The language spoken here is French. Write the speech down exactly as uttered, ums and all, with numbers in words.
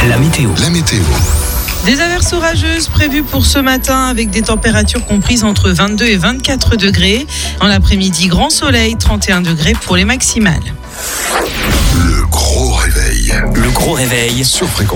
La météo. La météo. Des averses orageuses prévues pour ce matin avec des températures comprises entre vingt-deux et vingt-quatre degrés. En l'après-midi, grand soleil, trente et un degrés pour les maximales. Le gros réveil. Le gros réveil Sur Fréquence.